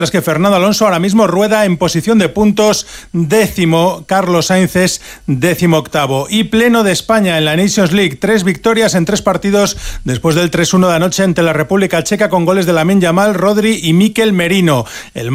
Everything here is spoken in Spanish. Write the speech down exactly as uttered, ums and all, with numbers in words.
Es que Fernando Alonso ahora mismo rueda en posición de puntos décimo, Carlos Sainz es décimo octavo. Y pleno de España en la Nations League, tres victorias en tres partidos después del tres uno de anoche ante la República Checa con goles de Lamine Yamal, Rodri y Mikel Merino. El